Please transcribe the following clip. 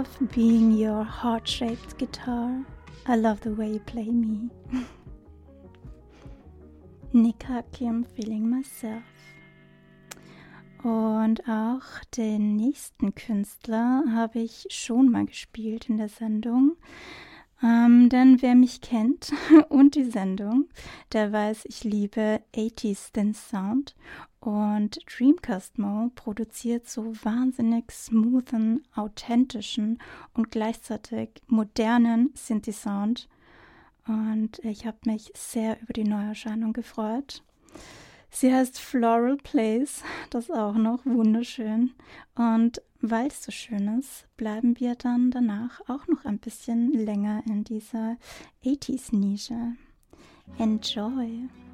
love being your heart-shaped guitar. I love the way you play me. Nick Hakim, Feeling Myself. Und auch den nächsten Künstler habe ich schon mal gespielt in der Sendung. Denn wer mich kennt und die Sendung, der weiß, ich liebe 80s Synth Sound. Und Dreamcast Mo produziert so wahnsinnig smoothen, authentischen und gleichzeitig modernen Synthi-Sound. Und ich habe mich sehr über die Neuerscheinung gefreut. Sie heißt Floral Place, das ist auch noch wunderschön. Und weil es so schön ist, bleiben wir dann danach auch noch ein bisschen länger in dieser 80s-Nische. Enjoy!